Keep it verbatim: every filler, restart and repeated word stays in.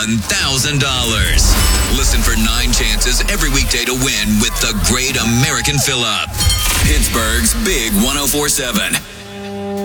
one thousand dollars. Listen for nine chances every weekday to win with the Great American Fill-Up. Pittsburgh's Big one oh four seven.